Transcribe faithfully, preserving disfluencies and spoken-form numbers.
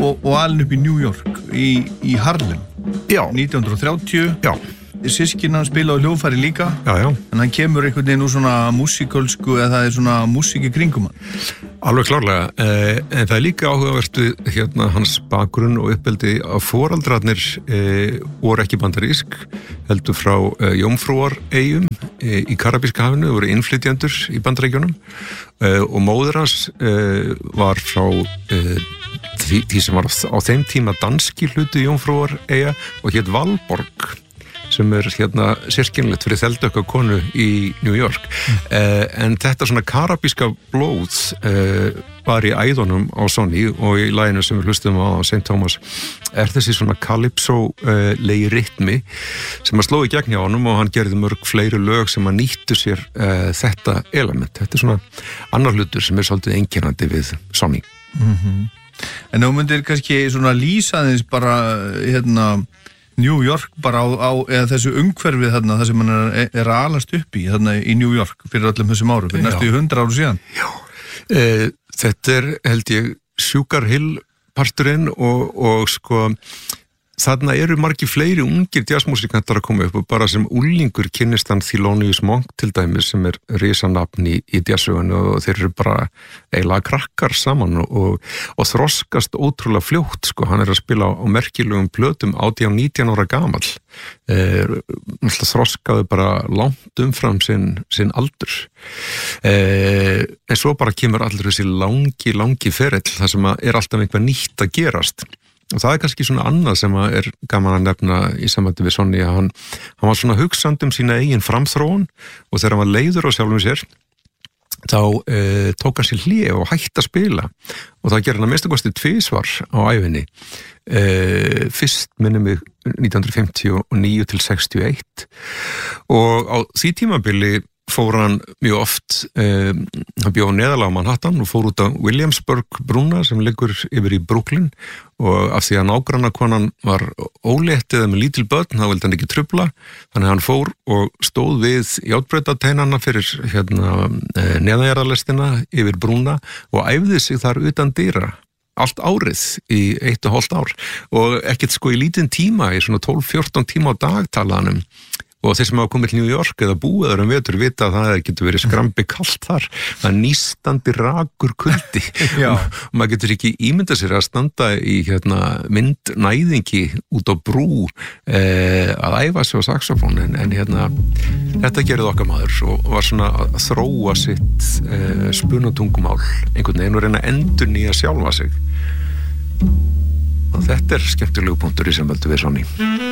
og, og alin upp í New York, í, í Harlem. Já. nítján hundruð og þrjátíu. Já. Systkina hann spila á hljóðfæri líka. Já, já. En hann kemur einhvern veginn úr svona músíkölsku eða það er svona músík í kringum hann. Alveg klárlega, eh, en það er líka áhugavert við hérna hans bakgrunn og uppeldi að foreldrarnir eh, voru ekki bandarísk, heldur frá eh, Jómfrúareyjum eh, í Karabíska hafinu, voru innflytjendur í Bandaríkjunum eh, og móðir hans eh, var frá eh, því, því sem var á þeim tíma danski hluti Jómfrúareyja og hét Valborg, sem er hérna sérkennilegt fyrir þeldökka konu í New York. Mm. Eh, en þetta svona karabíska blóð eh, var í æðunum á Sonny og í laginu sem við hlustum á Saint Thomas er þessi svona calypso-legi uh, ritmi sem að sló í gegn hjá honum og hann gerði mörg fleiri lög sem að nýttu sér uh, þetta element. Þetta er svona annar hlutur sem er svolítið einkennandi við Sonny. Mm-hmm. En þú myndir kannski svona lýsa þess bara hérna New York bara á, á eða þessu umhverfið þarna, það sem hann er, er að alast upp í þarna í New York fyrir öllum þessum árum, fyrir næstu í hundra áru síðan. Já, e, þetta er held ég Sugar Hill parturinn og, og sko þarna eru margir fleiri ungir jazzmúsikantar að koma upp og bara sem úlingur kynnist hann Thelonious Monk til dæmis sem er risanafn í, í jazzsögunni og þeir eru bara eiginlega krakkar saman og, og þroskast ótrúlega fljótt sko, hann er að spila á, á merkilegum plötum átján nítján ára gamall eh, þroskaði bara langt umfram sinn, sinn aldur eh, en svo bara kemur allir þessi langi, langi ferill þar sem að er alltaf einhver nýtt að gerast. Og það er kannski svona annað sem er gaman að nefna í sambandi við Sonny að hann, hann var svona hugsandi um sína eigin framþróun og þegar hann var leiður á sjálfum sér þá e, tók hann sér hlé og hætti að spila og það gerði hann að minnsta kosti tvisvar á ævinni. E, fyrst minnum við nítján hundruð fimmtíu og níu til sextíu og eitt og á því tímabili fór hann mjög oft, eh, hann bjó neðalega á Manhattan og fór út á Williamsburg brúna sem liggur yfir í Brooklyn og af því að nágrannakonan var ólétt eða með lítil börn, þá vildi hann ekki trufla, þannig að hann fór og stóð við járnbrautateinana fyrir hérna, eh, neðanjarðarlestina yfir brúna og æfði sig þar utan dyra allt árið í eitt og hálft ár og ekkert sko í lítinn tíma, í svona tólf til fjórtán tíma á dag talaðanum. Og þeir sem hafa komið til New York eða búið þar um vetur vita að það getur verið skrambi kalt þar. Það er nístandi rakur kuldi. og maður getur ekki ímyndað sér að standa í hérna, myndnæðingi út á brú eh, að æfa sig á saxofón. En, en hérna, þetta gerði okkar maður og var svona að þróa sitt eh, spunatungumál einhvern veginn og reyna að endurnýja sjálfa sig. Og þetta er skemmtilegu punktur í sambandi við Sonny.